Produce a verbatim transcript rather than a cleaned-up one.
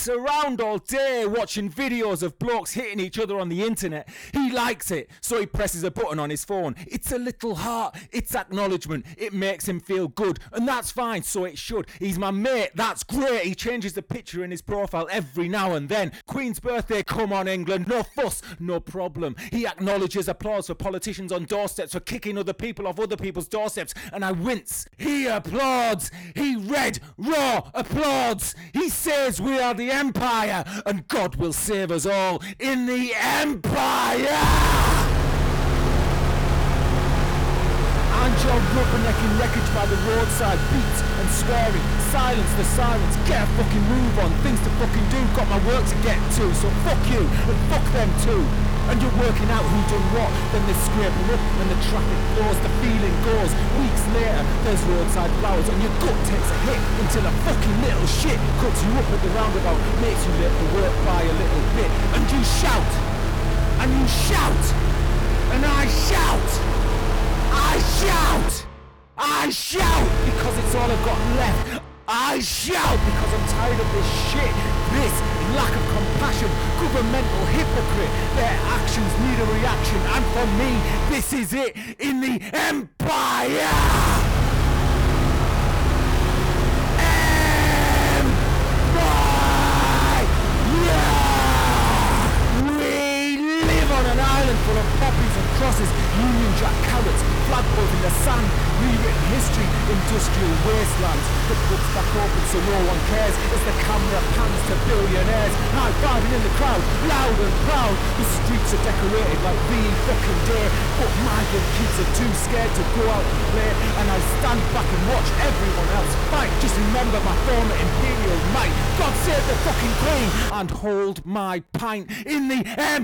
sits around all day watching videos of blokes hitting each other on the internet. He likes it, so he presses a button on his phone. It's a little heart, it's acknowledgement, it makes him feel good, and that's fine, so it should. He's my mate, that's great. He changes the picture in his profile every now and then. Queen's birthday, come on England, no fuss, no problem. He acknowledges applause for politicians on doorsteps for kicking other people off other people's doorsteps, and I wince. He applauds, he red, raw applauds. He says we are the empire, and God will save us all in the empire. And John rubbernecking wreckage by the roadside, beats and swearing, silence the sirens, get a fucking move on, things to fucking do, got my work to get to, so fuck you, and fuck them too. And you're working out who done what, then they scrape them up, and the traffic flows, the feeling goes. Weeks later, there's roadside flowers, and your gut takes a hit, until a fucking little shit cuts you up at the roundabout, makes you late for work by a little bit, and you shout, and you shout, and I shout, I shout, I shout, because it's all I've got left. I shout because I'm tired of this shit, this lack of compassion, governmental hypocrite. Their actions need a reaction, and for me, this is it in the empire. Empire! We live on an island full of poppies and crosses, Union Jack carrots, flagpoles in the sand, rewritten history, industrial wastelands. The books back open so no one cares as the camera pans to billionaires, high-fiving in the crowd, loud and proud. The streets are decorated like the fucking day, but migrant kids are too scared to go out and play, and I stand back and watch everyone else fight. Just remember my former imperial might. God save the fucking queen, and hold my pint in the empire.